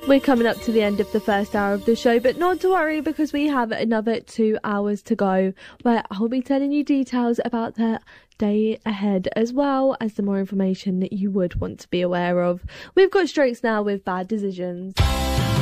We're coming up to the end of the first hour of the show, but not to worry because we have another 2 hours to go where I'll be telling you details about the day ahead as well as the more information that you would want to be aware of. We've got Strokes now with Bad Decisions.